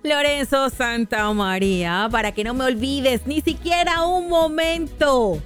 Lorenzo Santamaría, para que no me olvides ni siquiera un momento.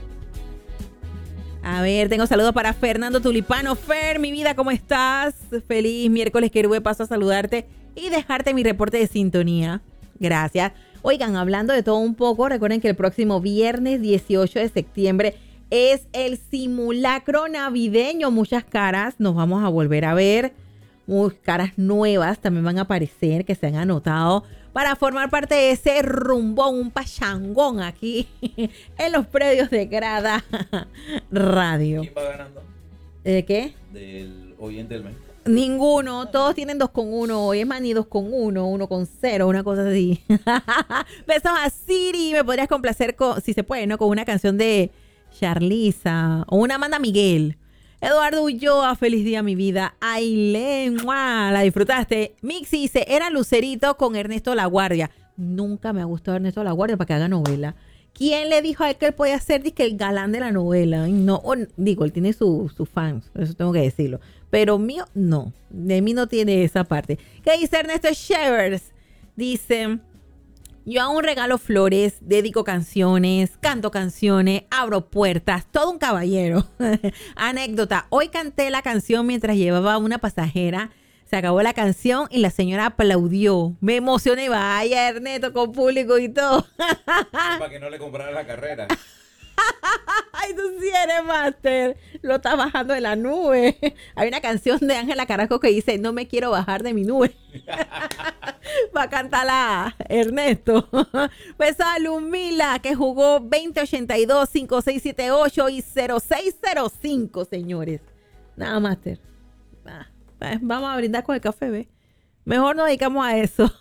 A ver, tengo saludos para Fernando Tulipano. Fer, mi vida, ¿cómo estás? Feliz miércoles, Querube. Paso a saludarte y dejarte mi reporte de sintonía. Gracias. Oigan, hablando de todo un poco, recuerden que el próximo viernes 18 de septiembre es el simulacro navideño. Muchas caras nos vamos a volver a ver. Caras nuevas también van a aparecer que se han anotado para formar parte de ese rumbón, un pachangón aquí en los predios de Grada Radio. ¿Quién va ganando? ¿De qué? Del oyente del mes. Ninguno, todos tienen 2,1 hoy, es más, ni 2,1, 1,0, una cosa así. Besos a Siri, me podrías complacer con, si se puede, ¿no? Con una canción de Charliza o una Amanda Miguel. Eduardo Ulloa, feliz día mi vida. Ailén, la disfrutaste. Mixi dice, era Lucerito con Ernesto Laguardia. Nunca me ha gustado Ernesto Laguardia para que haga novela. ¿Quién le dijo a él que él podía ser el galán de la novela? No, digo, él tiene sus fans, eso tengo que decirlo. Pero mío, no. De mí no tiene esa parte. ¿Qué dice Ernesto Shevers? Dice, yo aún regalo flores, dedico canciones, canto canciones, abro puertas, todo un caballero. Anécdota, hoy canté la canción mientras llevaba a una pasajera. Se acabó la canción y la señora aplaudió. Me emocioné, vaya Ernesto, con público y todo. Para que no le comprara la carrera. Ay, tú sí eres máster. Lo estás bajando de la nube. Hay una canción de Ángela Carrasco que dice, no me quiero bajar de mi nube. Va a cantarla Ernesto. Pues a Lumila, que jugó 2082, 5678 y 0605, señores. Nada, máster. Vamos a brindar con el café, ¿ve? Mejor nos dedicamos a eso.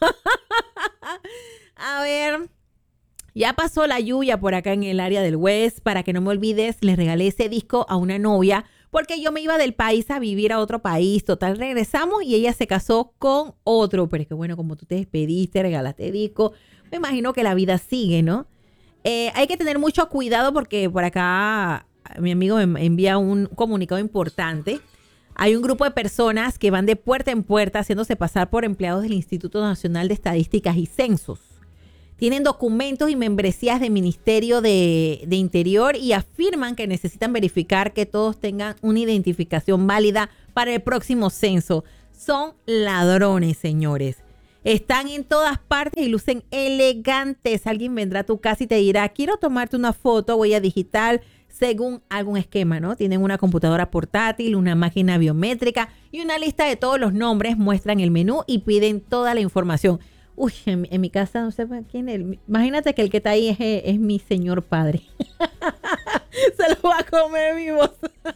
A ver, ya pasó la lluvia por acá en el área del West. Para que no me olvides, le regalé ese disco a una novia porque yo me iba del país a vivir a otro país. Total, regresamos y ella se casó con otro. Pero es que bueno, como tú te despediste, regalaste disco, me imagino que la vida sigue, ¿no? Hay que tener mucho cuidado porque por acá mi amigo me envía un comunicado importante. Hay un grupo de personas que van de puerta en puerta haciéndose pasar por empleados del Instituto Nacional de Estadísticas y Censos. Tienen documentos y membresías del Ministerio de Interior y afirman que necesitan verificar que todos tengan una identificación válida para el próximo censo. Son ladrones, señores. Están en todas partes y lucen elegantes. Alguien vendrá a tu casa y te dirá, quiero tomarte una foto, huella digital, según algún esquema, ¿no? Tienen una computadora portátil, una máquina biométrica y una lista de todos los nombres, muestran el menú y piden toda la información. Uy, en mi casa no sé quién es. Imagínate que el que está ahí es mi señor padre. Se lo va a comer vivos.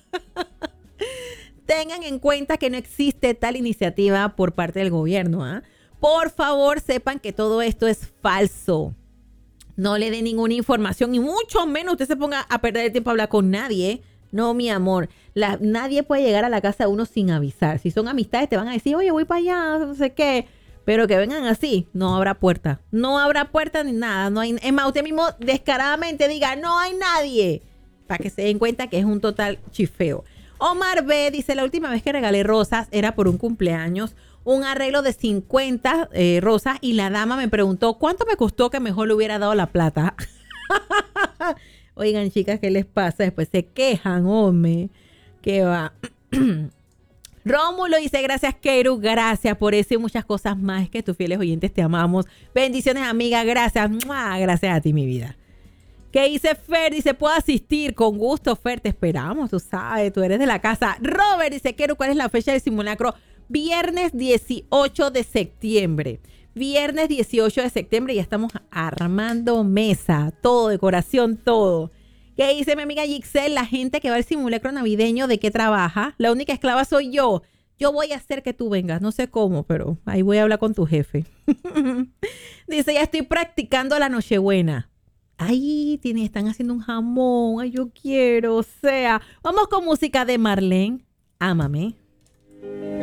Tengan en cuenta que no existe tal iniciativa por parte del gobierno, ¿ah? Por favor, sepan que todo esto es falso. No le den ninguna información y mucho menos usted se ponga a perder el tiempo a hablar con nadie, ¿eh? No, mi amor. Nadie puede llegar a la casa de uno sin avisar. Si son amistades te van a decir, oye, voy para allá, no sé qué. Pero que vengan así, no habrá puerta. No habrá puerta ni nada. No hay, es más, usted mismo descaradamente diga, no hay nadie. Para que se den cuenta que es un total chifeo. Omar B. dice, la última vez que regalé rosas era por un cumpleaños. Un arreglo de 50 rosas y la dama me preguntó cuánto me costó que mejor le hubiera dado la plata. Oigan, chicas, ¿qué les pasa? Después se quejan, hombre. ¿Qué va? Rómulo dice, gracias, Keru, gracias por eso y muchas cosas más, que tus fieles oyentes te amamos. Bendiciones, amiga, gracias. ¡Mua! Gracias a ti, mi vida. ¿Qué dice Fer? Dice, puedo asistir, con gusto, Fer, te esperamos, tú sabes, tú eres de la casa. Robert dice, Keru, ¿cuál es la fecha del simulacro? Viernes 18 de septiembre. Viernes 18 de septiembre, ya estamos armando mesa, todo, decoración, todo. ¿Qué dice mi amiga Gixel? La gente que va al simulacro navideño, ¿de qué trabaja? La única esclava soy yo. Yo voy a hacer que tú vengas, no sé cómo, pero ahí voy a hablar con tu jefe. Dice, ya estoy practicando la Nochebuena. Ay, están haciendo un jamón, ay, yo quiero, o sea. Vamos con música de Marlene, Ámame.